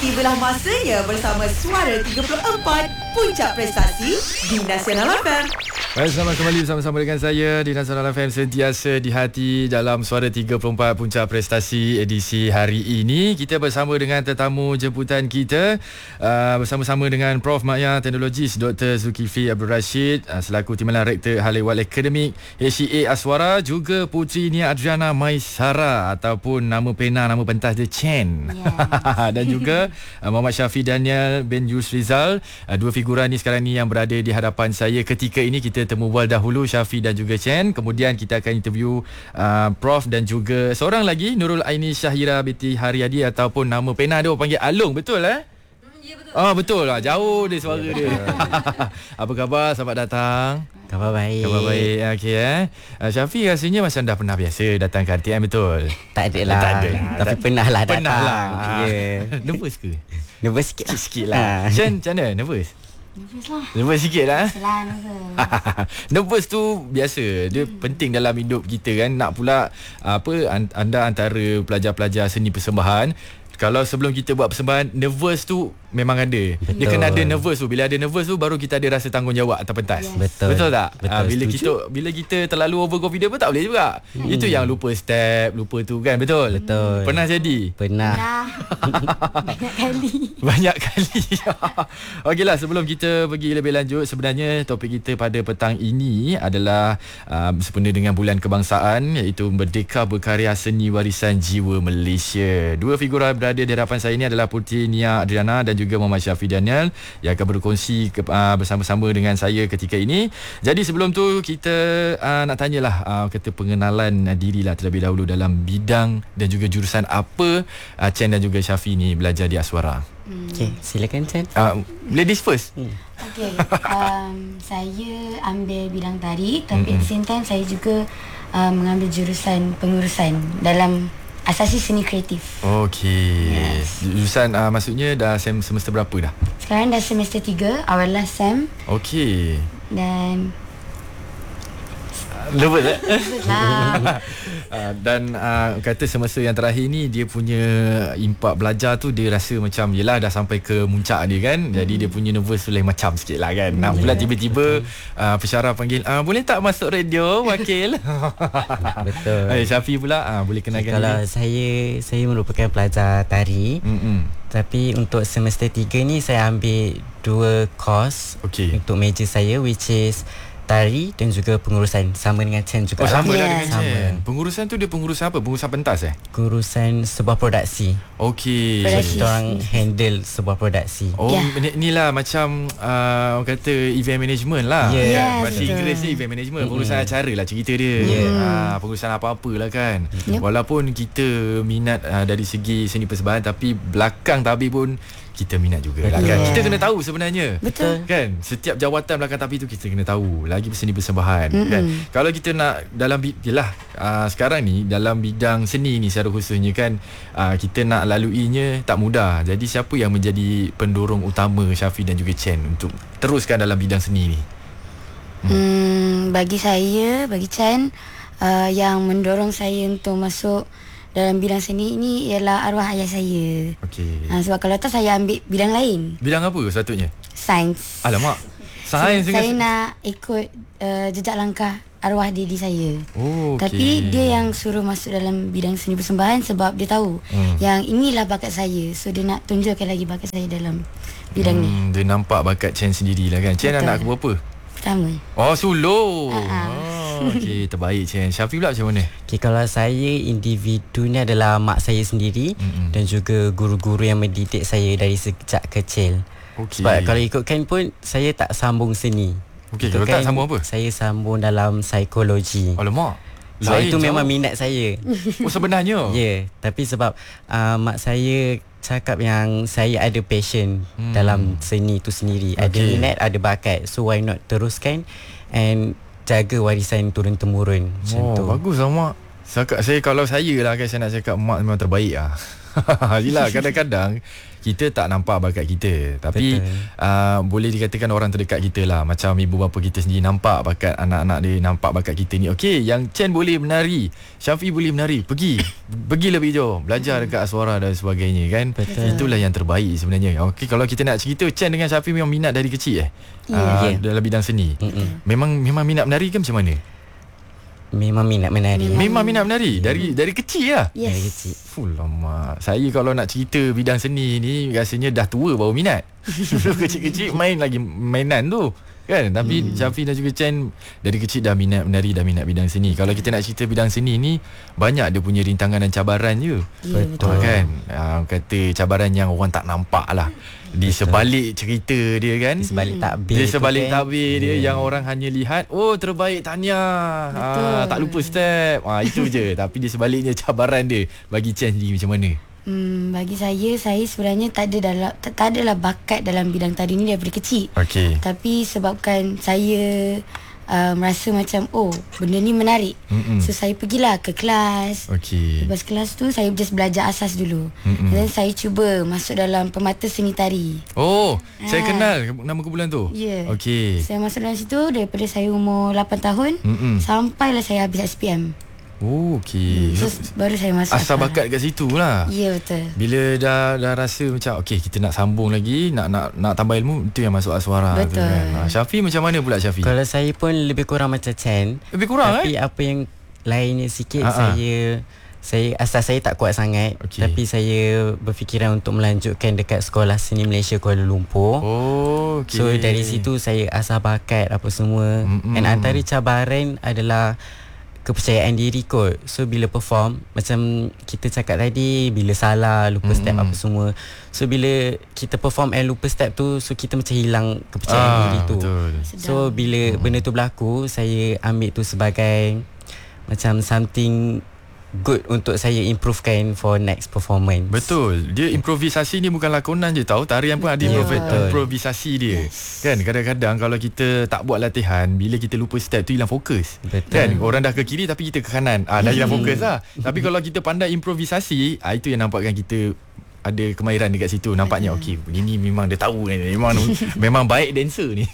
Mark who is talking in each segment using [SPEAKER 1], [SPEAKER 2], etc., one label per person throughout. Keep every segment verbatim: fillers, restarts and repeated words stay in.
[SPEAKER 1] tibalah masanya bersama Suara tiga puluh empat Puncak Prestasi di Nasional F M.
[SPEAKER 2] Baik, selamat kembali bersama-sama dengan saya di Nasional F M, sentiasa di hati dalam Suara tiga puluh empat Puncak Prestasi edisi hari ini. Kita bersama dengan tetamu jemputan kita, uh, bersama-sama dengan Prof Maya Teknologis Doktor Zulkifli Abdul Rashid, uh, selaku Timbalan Rektor Hal-Ehwal Akademik H E A Aswara, juga Puteri Nia Adriana Maisara ataupun nama pena, nama pentas dia Chen. Yeah. Dan juga uh, Muhammad Syafi Daniel bin Yus Rizal. Uh, dua figuran ni sekarang ni yang berada di hadapan saya ketika ini. Kita temu bual dahulu Syafi dan juga Chen. Kemudian kita akan interview uh, Prof dan juga seorang lagi, Nurul Aini Syahira binti Haryadi ataupun nama pena dia orang panggil Alung. Betul eh? Ya, betul. Oh, betul lah. Jauh dia suara dia. Apa khabar? Selamat datang.
[SPEAKER 3] Khabar baik.
[SPEAKER 2] Khabar baik. Okey eh. Uh, Syafi rasanya macam dah pernah biasa datang ke R T M, betul?
[SPEAKER 3] Tak ada lah.
[SPEAKER 2] Tak ada.
[SPEAKER 3] Tapi pernah lah datang.
[SPEAKER 2] Pernah lah.
[SPEAKER 3] Yeah.
[SPEAKER 2] Nervous ke?
[SPEAKER 3] Nervous sikit.
[SPEAKER 2] Sikit lah. Chen, macam mana? Nervous?
[SPEAKER 4] Nervous lah.
[SPEAKER 2] Nervous sikit lah.
[SPEAKER 4] Biasalah nervous.
[SPEAKER 2] Nervous tu biasa. Dia hmm. penting dalam hidup kita kan. Nak pula apa, anda antara pelajar-pelajar seni persembahan, kalau sebelum kita buat persembahan, nervous tu memang ada. Betul. Dia kena ada nervous tu. Bila ada nervous tu, baru kita ada rasa tanggungjawab atas pentas.
[SPEAKER 3] Yes. Betul.
[SPEAKER 2] Betul tak?
[SPEAKER 3] Betul.
[SPEAKER 2] Ha, bila
[SPEAKER 3] Setuju.
[SPEAKER 2] kita bila kita terlalu overconfident pun tak boleh juga. Hmm. Itu yang lupa step, lupa tu kan. Betul?
[SPEAKER 3] Betul.
[SPEAKER 2] Pernah jadi?
[SPEAKER 3] Pernah.
[SPEAKER 4] Banyak kali.
[SPEAKER 2] Banyak kali. Okeylah, sebelum kita pergi lebih lanjut, sebenarnya topik kita pada petang ini adalah uh, sempena dengan Bulan Kebangsaan, iaitu Merdeka Berkarya Seni Warisan Jiwa Malaysia. Dua figura berada di hadapan saya ini adalah Puteri Nia Adriana dan juga Muhammad Syafi Daniel yang akan berkongsi ke, uh, bersama-sama dengan saya ketika ini. Jadi sebelum tu kita uh, nak tanyalah uh, kata pengenalan uh, dirilah terlebih dahulu dalam bidang dan juga jurusan apa uh, Chen dan juga Syafi ni belajar di Aswara.
[SPEAKER 3] Hmm. Okey, silakan Chen.
[SPEAKER 2] Uh, ladies first.
[SPEAKER 3] Hmm.
[SPEAKER 4] Okey, um, saya ambil bidang tari, tapi mm-hmm. at the same time saya juga uh, mengambil jurusan pengurusan dalam asasi seni kreatif.
[SPEAKER 2] Okey.
[SPEAKER 4] Yes.
[SPEAKER 2] Jurusan uh, maksudnya dah sem semester berapa dah?
[SPEAKER 4] Sekarang dah semester tiga, awal last sem.
[SPEAKER 2] Okey.
[SPEAKER 4] Dan
[SPEAKER 2] Nervous eh?
[SPEAKER 4] lah.
[SPEAKER 2] uh, dan uh, kata semasa yang terakhir ni dia punya impak belajar tu, dia rasa macam yelah dah sampai ke muncak dia kan. Mm. Jadi dia punya nervous tu lain macam sikit lah kan. Nak pula tiba-tiba uh, pensyarah panggil, uh, boleh tak masuk radio wakil?
[SPEAKER 3] Betul.
[SPEAKER 2] Hey, Syafi pula uh, boleh kenalkan.
[SPEAKER 3] Kalau
[SPEAKER 2] dia?
[SPEAKER 3] saya Saya merupakan pelajar tari.
[SPEAKER 2] Mm-mm.
[SPEAKER 3] Tapi untuk semester tiga ni saya ambil dua course.
[SPEAKER 2] Okey.
[SPEAKER 3] Untuk major saya, which is tari dan juga pengurusan. Sama dengan Chen juga.
[SPEAKER 2] Oh, sama
[SPEAKER 4] Yeah.
[SPEAKER 2] dah dengan
[SPEAKER 3] Sama.
[SPEAKER 2] Chen. Pengurusan tu dia pengurusan apa? Pengurusan pentas eh?
[SPEAKER 3] Pengurusan sebuah produksi.
[SPEAKER 2] Okey.
[SPEAKER 4] Produksi.
[SPEAKER 3] Kita orang handle sebuah produksi.
[SPEAKER 2] Oh,
[SPEAKER 4] Yeah.
[SPEAKER 2] ni, ni lah macam uh, orang kata event management lah.
[SPEAKER 3] Yeah.
[SPEAKER 4] Yes,
[SPEAKER 2] Bahasa
[SPEAKER 4] betul.
[SPEAKER 2] Inggeris ni event management, pengurusan
[SPEAKER 3] Mm-mm.
[SPEAKER 2] acara lah cerita dia.
[SPEAKER 3] Yeah.
[SPEAKER 2] Ha, pengurusan apa-apa lah kan.
[SPEAKER 4] Yep.
[SPEAKER 2] Walaupun kita minat uh, dari segi seni persembahan, tapi belakang tabir pun kita minat juga lah kan.
[SPEAKER 4] Yeah.
[SPEAKER 2] Kita kena tahu sebenarnya.
[SPEAKER 4] Betul.
[SPEAKER 2] Kan? Setiap jawatan belakang tabir tu kita kena tahu. Lagi seni persembahan.
[SPEAKER 4] Mm-mm.
[SPEAKER 2] Kan? Kalau kita nak dalam yelah, uh, sekarang ni dalam bidang seni ni secara khususnya kan, uh, kita nak laluinya tak mudah. Jadi siapa yang menjadi pendorong utama Syafi dan juga Chen untuk teruskan dalam bidang seni ni?
[SPEAKER 4] Hmm, bagi saya, bagi Chan, uh, yang mendorong saya untuk masuk dalam bidang seni ini ialah arwah ayah saya.
[SPEAKER 2] Okey.
[SPEAKER 4] Uh, sebab kalau tak saya ambil bidang lain,
[SPEAKER 2] Bidang apa sepatutnya?
[SPEAKER 4] sains.
[SPEAKER 2] Alamak. Sains
[SPEAKER 4] So, saya
[SPEAKER 2] dengan
[SPEAKER 4] nak ikut uh, jejak langkah arwah diri saya.
[SPEAKER 2] Oh, okey.
[SPEAKER 4] Tapi dia yang suruh masuk dalam bidang seni persembahan sebab dia tahu
[SPEAKER 2] Hmm.
[SPEAKER 4] yang inilah bakat saya. So dia nak tunjukkan lagi bakat saya dalam bidang ni.
[SPEAKER 2] Hmm, dia nampak bakat Chen sendirilah kan. Chen
[SPEAKER 4] Betul.
[SPEAKER 2] anak berapa?
[SPEAKER 4] Pertama.
[SPEAKER 2] Oh, sulung.
[SPEAKER 4] Ha-ha.
[SPEAKER 2] Oh, okey, terbaik Chen. Syafi pula macam mana?
[SPEAKER 3] Okay, kalau saya, individu ni adalah mak saya sendiri.
[SPEAKER 2] Mm-mm.
[SPEAKER 3] Dan juga guru-guru yang mendidik saya dari sejak kecil.
[SPEAKER 2] Okey.
[SPEAKER 3] Sebab kalau ikutkan pun saya tak sambung seni.
[SPEAKER 2] Okey, kalau
[SPEAKER 3] Ikutkan,
[SPEAKER 2] tak sambung apa?
[SPEAKER 3] Saya sambung dalam psikologi.
[SPEAKER 2] Alamak.
[SPEAKER 3] Sebab
[SPEAKER 2] Lain
[SPEAKER 3] itu
[SPEAKER 2] jauh.
[SPEAKER 3] memang minat saya.
[SPEAKER 2] Oh, sebenarnya.
[SPEAKER 3] Ya, yeah, tapi sebab uh, mak saya cakap yang saya ada passion
[SPEAKER 2] Hmm.
[SPEAKER 3] hmm. dalam seni itu sendiri. Ada
[SPEAKER 2] Okey.
[SPEAKER 3] minat, ada bakat. So why not teruskan and jaga warisan turun-temurun. Macam
[SPEAKER 2] Oh,
[SPEAKER 3] tu.
[SPEAKER 2] bagus lah mak. Cakap saya, kalau saya lah kan, saya nak cakap mak memang terbaik lah. Yelah, kadang-kadang kita tak nampak bakat kita, tapi uh, boleh dikatakan orang terdekat kita lah, macam ibu bapa kita sendiri nampak bakat anak-anak dia, nampak bakat kita ni. Okey, yang Chen boleh menari, Syafi boleh menari, pergi pergi lebih jauh, belajar dekat Aswara dan sebagainya kan.
[SPEAKER 3] Betul.
[SPEAKER 2] Itulah yang terbaik sebenarnya. Okey, kalau kita nak cerita, Chen dengan Syafi memang minat dari kecil eh
[SPEAKER 4] Ya.
[SPEAKER 2] uh, dalam bidang seni. Mm-mm. Memang memang minat menari ke macam mana?
[SPEAKER 3] Memang minat menari.
[SPEAKER 4] Memang.
[SPEAKER 2] Memang minat menari dari dari kecil lah.
[SPEAKER 4] Yes.
[SPEAKER 3] Dari kecil.
[SPEAKER 2] Full lama. Saya kalau nak cerita bidang seni ni rasanya dah tua baru minat. Dulu kecil-kecil main lagi mainan tu. Kan? Tapi hmm. Syafi dan juga Chen dari kecil dah minat menari, dah minat bidang seni. Kalau kita nak cerita bidang seni ni, banyak dia punya rintangan dan cabaran je.
[SPEAKER 4] Ya,
[SPEAKER 3] Betul.
[SPEAKER 2] Kan? Ha, kata cabaran yang orang tak nampak lah. Di sebalik cerita dia kan,
[SPEAKER 3] Di sebalik takbir
[SPEAKER 2] Di
[SPEAKER 3] tu
[SPEAKER 2] sebalik
[SPEAKER 3] kan.
[SPEAKER 2] takbir dia
[SPEAKER 3] Hmm.
[SPEAKER 2] yang orang hanya lihat, oh terbaik tahniah, ha, tak lupa step, ha, itu je. Tapi di sebaliknya cabaran dia, bagi Chen sendiri macam mana?
[SPEAKER 4] Hmm, bagi saya, saya sebenarnya tak ada dalam tak, tak adalah bakat dalam bidang tari ni daripada kecil.
[SPEAKER 2] Okey.
[SPEAKER 4] Tapi sebabkan saya uh, merasa macam oh, benda ni menarik.
[SPEAKER 2] Mm-mm.
[SPEAKER 4] So saya pergilah ke kelas.
[SPEAKER 2] Okey.
[SPEAKER 4] Lepas kelas tu saya just belajar asas dulu.
[SPEAKER 2] Mm-mm.
[SPEAKER 4] Dan saya cuba masuk dalam Permata Seni Tari.
[SPEAKER 2] Oh, saya
[SPEAKER 4] Ah.
[SPEAKER 2] kenal nama kumpulan tu.
[SPEAKER 4] Ya.
[SPEAKER 2] Okey.
[SPEAKER 4] Saya masuk dalam situ daripada saya umur lapan tahun
[SPEAKER 2] Mm-mm.
[SPEAKER 4] sampailah saya habis S P M.
[SPEAKER 2] Oh, okey.
[SPEAKER 4] So baru saya masuk
[SPEAKER 2] Asal
[SPEAKER 4] sekolah.
[SPEAKER 2] bakat kat situ lah.
[SPEAKER 4] Ya, betul.
[SPEAKER 2] Bila dah dah rasa macam okey, kita nak sambung lagi, nak nak nak tambah ilmu, itu yang masuk Aswara tu
[SPEAKER 4] Betul.
[SPEAKER 2] kan. Ha, Syafi macam mana pula Syafi?
[SPEAKER 3] Kalau saya pun lebih kurang macam Chen.
[SPEAKER 2] Lebih kurang
[SPEAKER 3] Tapi
[SPEAKER 2] eh?
[SPEAKER 3] apa yang lainnya sikit,
[SPEAKER 2] Ha-ha.
[SPEAKER 3] saya saya asal saya tak kuat sangat.
[SPEAKER 2] Okey.
[SPEAKER 3] Tapi saya berfikiran untuk melanjutkan dekat Sekolah Seni Malaysia Kuala Lumpur.
[SPEAKER 2] Oh, okey.
[SPEAKER 3] So dari situ saya asah bakat apa semua.
[SPEAKER 2] Mm-mm.
[SPEAKER 3] And antara cabaran adalah kepercayaan diri kot. So bila perform, macam kita cakap tadi, bila salah, lupa step
[SPEAKER 2] Mm-mm.
[SPEAKER 3] apa semua. So bila kita perform and lupa step tu, so kita macam hilang kepercayaan
[SPEAKER 2] Ah,
[SPEAKER 3] diri tu.
[SPEAKER 2] betul.
[SPEAKER 3] So bila benda tu berlaku, saya ambil tu sebagai macam something good untuk saya improvekan for next performance.
[SPEAKER 2] Betul. Dia improvisasi ni bukan lakonan je tahu. Tarian pun ada improv-
[SPEAKER 3] Betul.
[SPEAKER 2] improvisasi dia.
[SPEAKER 4] Yes.
[SPEAKER 2] Kan kadang-kadang kalau kita tak buat latihan, bila kita lupa step tu hilang fokus.
[SPEAKER 3] Betul.
[SPEAKER 2] Kan orang dah ke kiri tapi kita ke kanan. Ah dah hilang fokus lah. Tapi kalau kita pandai improvisasi, ah itu yang nampakkan kita ada kemahiran dekat situ. Nampaknya okey, ini memang dia tahu kan. Memang memang baik dancer ni.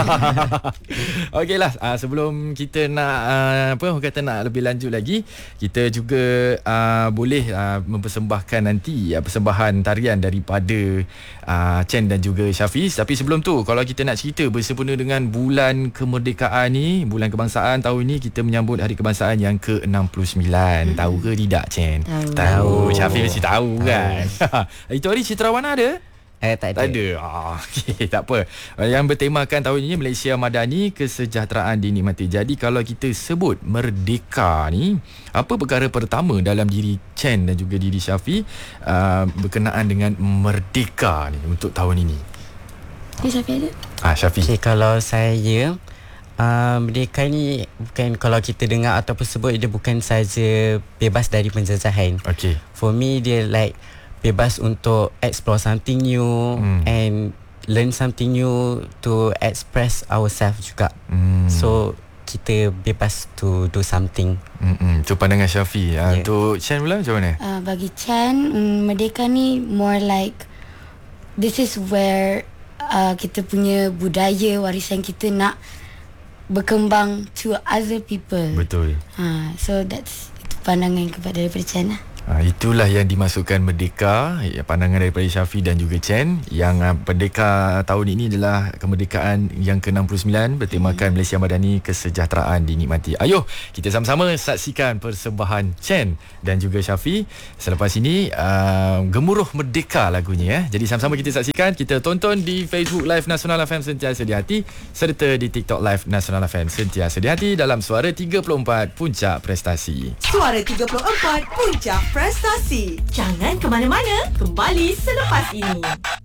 [SPEAKER 2] Okeylah, uh, sebelum kita nak uh, apa orang kata nak lebih lanjut lagi, kita juga uh, boleh uh, mempersembahkan nanti uh, persembahan tarian daripada uh, Chen dan juga Syafiz. Tapi sebelum tu, kalau kita nak cerita bersempena dengan bulan kemerdekaan ni, bulan kebangsaan tahun ni, kita menyambut hari kebangsaan yang ke enam puluh sembilan. Tahu ke tidak Chen?
[SPEAKER 4] Tahu.
[SPEAKER 2] Tahu. Syafiz mesti tahu kan. Itu hari Citarawana ada?
[SPEAKER 3] Eh, tak ada.
[SPEAKER 2] Tak ada. Ah, okey, tak apa. Yang bertemakan tahun ini Malaysia Madani, kesejahteraan dinikmati. Jadi kalau kita sebut merdeka ni, apa perkara pertama dalam diri Chen dan juga diri Syafi uh, berkenaan dengan merdeka ni untuk tahun ini?
[SPEAKER 4] Okay, Syafi ada?
[SPEAKER 2] Ah, Syafi.
[SPEAKER 3] Okay, kalau saya uh, merdeka ni bukan, kalau kita dengar ataupun sebut, dia bukan saja bebas dari penjajahan.
[SPEAKER 2] Okey.
[SPEAKER 3] For me, dia like bebas untuk explore something new
[SPEAKER 2] Hmm.
[SPEAKER 3] and learn something new to express ourselves juga.
[SPEAKER 2] Hmm.
[SPEAKER 3] So kita bebas to do something.
[SPEAKER 2] Hmm, tu pandangan Syafi. Ah,
[SPEAKER 3] Yeah.
[SPEAKER 2] untuk Chen pula macam mana?
[SPEAKER 4] Uh, bagi Chan, um, merdeka ni more like this is where uh, kita punya budaya, warisan kita nak berkembang to other people.
[SPEAKER 2] Betul.
[SPEAKER 4] Ha, so that's itu pandangan kepada daripada Chan lah.
[SPEAKER 2] Ha, itulah yang dimasukkan merdeka, ya, pandangan daripada Syafi dan juga Chen. Yang uh, merdeka tahun ini adalah kemerdekaan yang ke enam puluh sembilan bertemakan Malaysia Madani, kesejahteraan dinikmati. Ayo kita sama-sama saksikan persembahan Chen dan juga Syafi. Selepas ini uh, Gemuruh Merdeka lagunya ya. Jadi sama-sama kita saksikan, kita tonton di Facebook Live Nasional F M Sentiasa di Hati serta di TikTok Live Nasional F M Sentiasa di Hati dalam Suara tiga puluh empat Puncak Prestasi.
[SPEAKER 1] Suara tiga puluh empat Puncak Prestasi. Jangan ke mana-mana. Kembali selepas ini.